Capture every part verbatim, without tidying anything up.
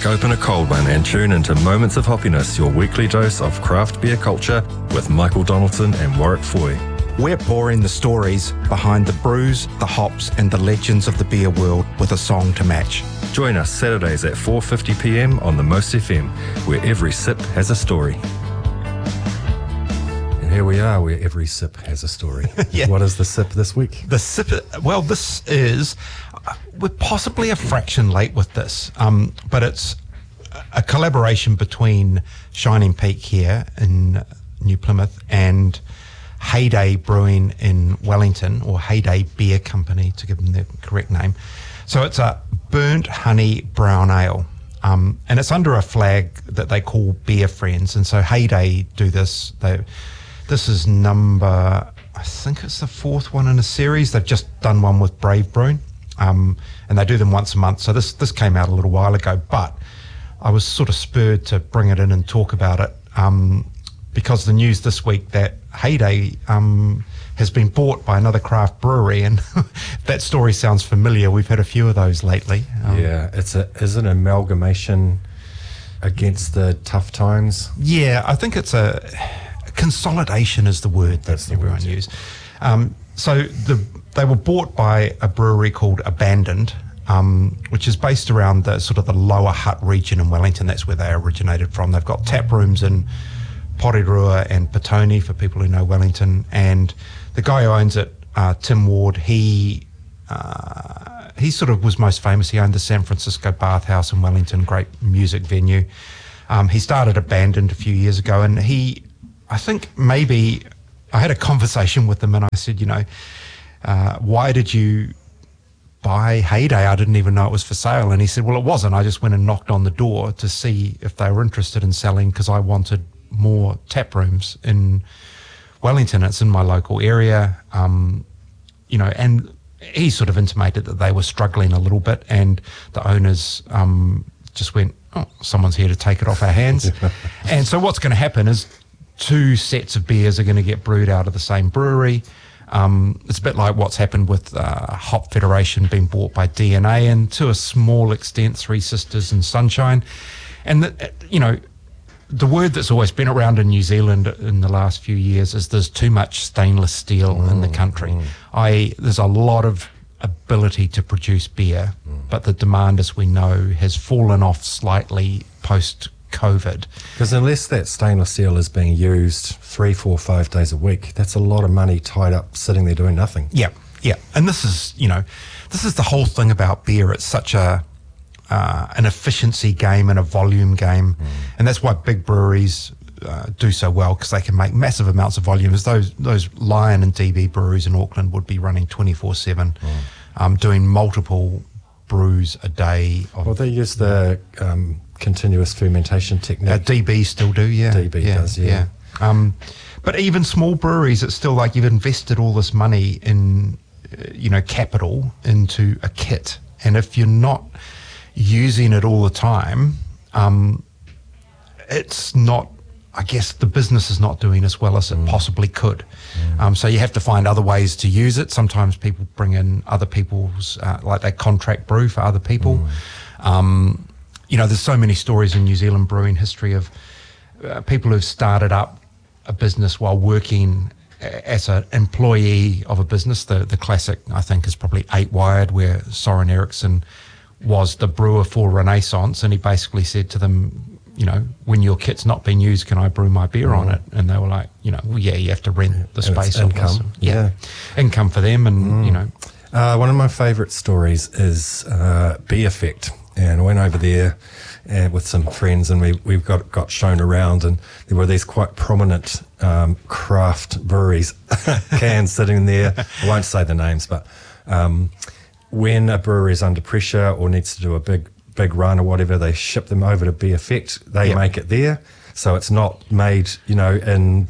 Crack open a cold one and tune into Moments of Hoppiness, your weekly dose of craft beer culture with Michael Donaldson and Warwick Foy. We're pouring the stories behind the brews, the hops and the legends of the beer world with a song to match. Join us Saturdays at four fifty p m on the Most F M, where every sip has a story. And here we are, where every sip has a story. Yeah. What is the sip this week? The sip, well, this is, uh, we're possibly a fraction late with this, um, but it's a collaboration between Shining Peak here in New Plymouth and Heyday Brewing in Wellington, or Heyday Beer Company to give them the correct name. So it's a burnt honey brown ale, um, and it's under a flag that they call Beer Friends. And so Heyday do this. They, this is number, I think it's the fourth one in a series. They've just done one with Brave Brewing, um, and they do them once a month. So this this came out a little while ago, but I was sort of spurred to bring it in and talk about it. Um, because the news this week that Heyday um, has been bought by another craft brewery, and that story sounds familiar. We've had a few of those lately. Um, yeah, it's a is an amalgamation against the tough times. Yeah, I think it's a consolidation is the word that That's the everyone word, yeah. uses. Um, so the they were bought by a brewery called Abandoned, um, which is based around the sort of the Lower Hutt region in Wellington. That's where they originated from. They've got tap rooms in Porirua and Petone, for people who know Wellington, and the guy who owns it, uh, Tim Ward, he uh, he sort of was most famous. He owned the San Francisco Bathhouse in Wellington, great music venue. Um, he started Abandoned a few years ago, and he, I think maybe, I had a conversation with him and I said, you know, uh, why did you buy Heyday? I didn't even know it was for sale. And he said, well, it wasn't. I just went and knocked on the door to see if they were interested in selling, because I wanted more tap rooms in Wellington. It's in my local area, um, you know, and he sort of intimated that they were struggling a little bit, and the owners um, just went, oh, someone's here to take it off our hands. And so what's going to happen is two sets of beers are going to get brewed out of the same brewery. Um, it's a bit like what's happened with uh, Hop Federation being bought by D N A, and to a small extent Three Sisters and Sunshine. And, the, you know, the word that's always been around in New Zealand in the last few years is there's too much stainless steel mm, in the country. Mm. I there's a lot of ability to produce beer, mm. but the demand, as we know, has fallen off slightly post-COVID. Because unless that stainless steel is being used three, four, five days a week, that's a lot of money tied up sitting there doing nothing. Yeah, yeah. And this is, you know, this is the whole thing about beer. It's such a Uh, an efficiency game and a volume game, mm. and that's why big breweries uh, do so well, because they can make massive amounts of volume. As those those Lion and D B breweries in Auckland would be running twenty-four seven, mm. um, doing multiple brews a day. Of, well, they use the um, continuous fermentation technique. Uh, D B still do, yeah. D B yeah, does, yeah. yeah. Um, but even small breweries, it's still like you've invested all this money in, uh, you know, capital into a kit, and if you're not using it all the time, um, it's not, I guess the business is not doing as well as it mm. possibly could. Mm. Um, so you have to find other ways to use it. Sometimes people bring in other people's, uh, like they contract brew for other people. Mm. Um, you know, there's so many stories in New Zealand brewing history of uh, people who've started up a business while working as an employee of a business. The, the classic, I think, is probably Eight Wired, where Soren Eriksson was the brewer for Renaissance, and he basically said to them, you know, when your kit's not being used, can I brew my beer mm. on it? And they were like, you know, well, yeah, you have to rent the and space. Income. Yeah. yeah. Income for them, and, mm. you know. Uh, one of my favourite stories is uh, Bee Effect, and I went over there uh, with some friends, and we, we've got, got shown around, and there were these quite prominent um, craft breweries, cans sitting there. I won't say the names, but um, when a brewery is under pressure or needs to do a big big run or whatever, they ship them over to Bee Effect. They yep. make it there, so it's not made, you know, in the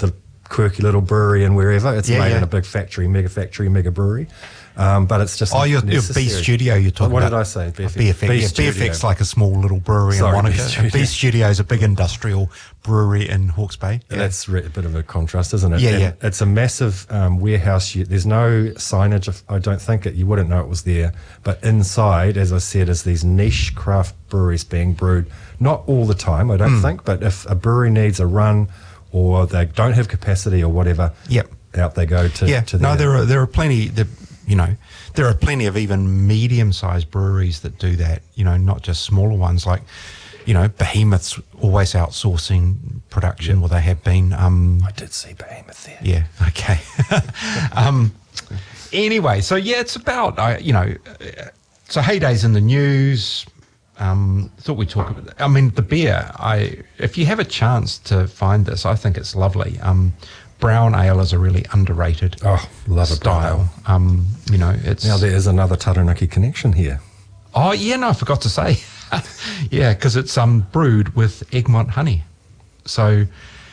quirky little brewery and wherever. It's Yeah, made yeah. in a big factory, mega factory, mega brewery. Um, but it's just Oh, your, your necessary. B Studio you're talking What about. did I say? B F X. B F X. B Yeah, Studio. B F X like a small little brewery Sorry, in B Wanaka. Studio. B Studio is a big industrial brewery in Hawke's Bay. And that's re- a bit of a contrast, isn't it? Yeah, And yeah. It's a massive um, warehouse. You, there's no signage. Of, I don't think it. You wouldn't know it was there. But inside, as I said, is these niche craft breweries being brewed. Not all the time, I don't Mm. think. But if a brewery needs a run, or they don't have capacity, or whatever, Yep. out they go to. Yeah, to no, their- there are there are plenty. There, you know, there are plenty of even medium-sized breweries that do that. You know, not just smaller ones. Like, you know, Behemoth's always outsourcing production, or they have been. Um, I did see Behemoth there. yeah. Okay. um, anyway, so yeah, it's about I. You know, uh, so Heyday's in the news. Um, thought we'd talk about. I mean, the beer. I if you have a chance to find this, I think it's lovely. Um, brown ale is a really underrated Oh, love a brown style. ale. Um, you know, it's Now there is another Taranaki connection here. oh yeah, no, I forgot to say, yeah, because it's um brewed with Egmont honey, so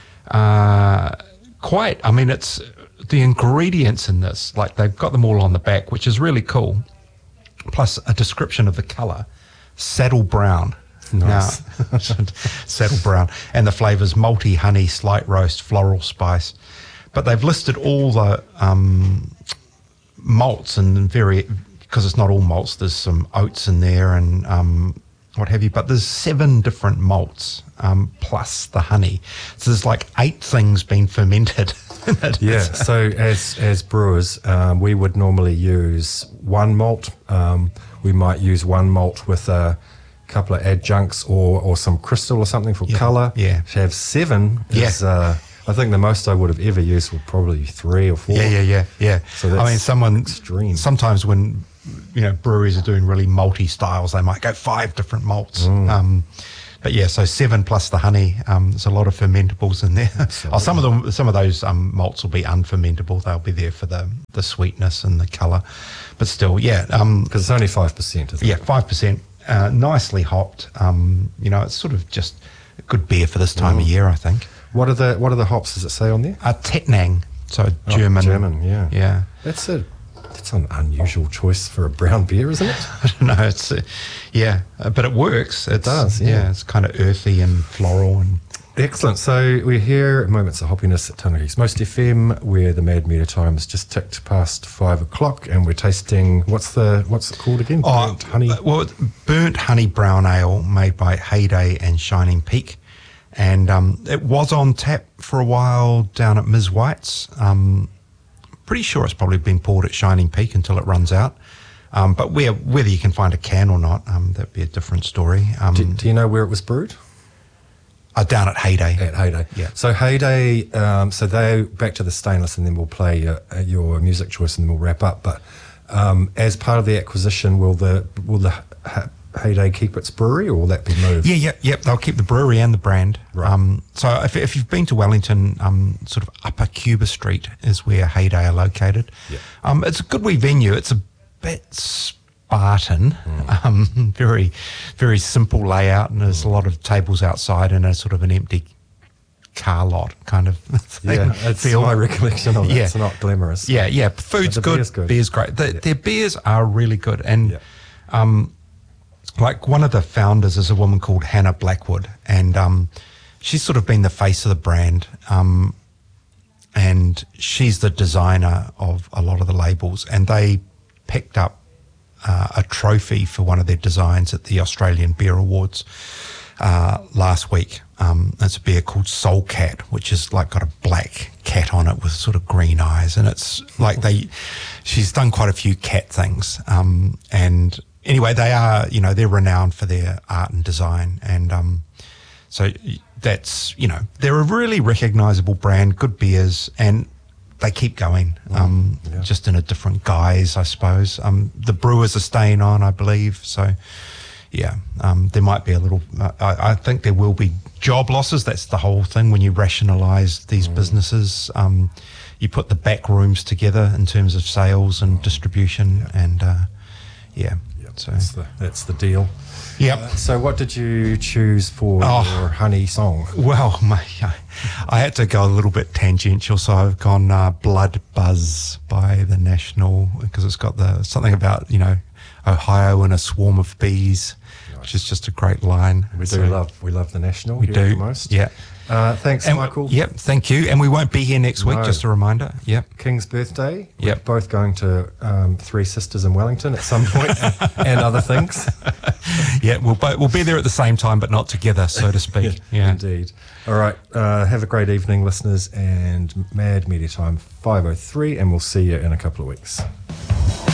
uh, quite. I mean, it's the ingredients in this, like they've got them all on the back, which is really cool. Plus a description of the colour, saddle brown. Nice. Now, saddle brown, and the flavours malty, honey, slight roast, floral spice. But they've listed all the um, malts and very, because it's not all malts. There's some oats in there and um, what have you. But there's seven different malts um, plus the honey. So there's like eight things being fermented. in it. Yeah. So as as brewers, um, we would normally use one malt. Um, we might use one malt with a couple of adjuncts or or some crystal or something for Yeah, colour. yeah. To have seven is. Yeah. Uh, I think the most I would have ever used would probably be three or four. Yeah, yeah, yeah, yeah. So that's I mean, someone extreme. Sometimes when you know breweries are doing really multi styles, they might go five different malts. Mm. Um, but yeah, so seven plus the honey. Um, there's a lot of fermentables in there. Oh, some of them, some of those um, malts will be unfermentable. They'll be there for the the sweetness and the colour. But still, yeah, um, Because it's only five percent, isn't yeah, it? five percent, uh, nicely hopped. Um, you know, it's sort of just a good beer for this time of year, I think. What are the what are the hops? Does it say on there? Uh, Tettnang, so Oh, German. German, yeah. Yeah. That's a that's an unusual choice for a brown beer, isn't it? I don't know. It's uh, yeah, uh, but it works. It's, does, yeah. It's kind of earthy and floral and Excellent. So we're here at Moments of Hoppiness at Tanaki's Most F M, where the Mad Meter time has just ticked past five o'clock, and we're tasting what's the what's it called again? Burnt honey. uh, well, burnt honey brown ale made by Heyday and Shining Peak, and um, it was on tap for a while down at Miz White's. Um, pretty sure it's probably been poured at Shining Peak until it runs out. Um, but where, whether you can find a can or not, um, that'd be a different story. Um, do, do you know where it was brewed? uh, down at Heyday. At Heyday. Yeah. So Heyday, um, so they back to the stainless, and then we'll play uh, your music choice, and then we'll wrap up. But um, as part of the acquisition, will the will the H- Heyday keep its brewery, or will that be moved? Yeah, yeah, yep. They'll keep the brewery and the brand. Right. Um, so if, if you've been to Wellington, um, sort of Upper Cuba Street is where Heyday are located. Yep. Um, it's a good wee venue. It's a bit Spartan, Mm. um, very, very simple layout, and there's a lot of tables outside and a sort of an empty car lot kind of thing. Yeah, it's feel. my recollection of it. Yeah. It's not glamorous. Yeah, yeah. Food's But the good, beer's good. Beer's great. The, Yeah. Their beers are really good, and Yeah. um, like one of the founders is a woman called Hannah Blackwood, and um, she's sort of been the face of the brand, um, and she's the designer of a lot of the labels, and they picked up uh, a trophy for one of their designs at the Australian Beer Awards uh, last week. Um, it's a beer called Soul Cat, which is like got a black cat on it with sort of green eyes, and it's like they. She's done quite a few cat things, um, and anyway, they are you know they're renowned for their art and design, and um, so that's you know they're a really recognisable brand, good beers, and they keep going, um, yeah. just in a different guise, I suppose. Um, the brewers are staying on, I believe, so. Yeah, um, there might be a little. Uh, I, I think there will be job losses. That's the whole thing when you rationalise these Mm. businesses. Um, you put the back rooms together in terms of sales and distribution, Yeah. and uh, yeah, Yeah. So that's the, that's the deal. Yep. Uh, so what did you choose for Oh. your honey song? Well, my, I had to go a little bit tangential, so I've gone uh, Blood Buzz by The National, because it's got the something about, you know, Ohio and a swarm of bees, nice. Which is just a great line. We do so love we love The National. We here do. at the most. Yeah. Uh, thanks, and, Michael. Yep, thank you. And we won't be here next week, No. just a reminder. Yep. King's birthday. Yep. We're both going to um, Three Sisters in Wellington at some point and, and other things. Yeah, we'll, bo- we'll be there at the same time, but not together, so to speak. Yeah, Yeah. indeed. All right. Uh, have a great evening, listeners, and Mad Media Time five oh three, and we'll see you in a couple of weeks.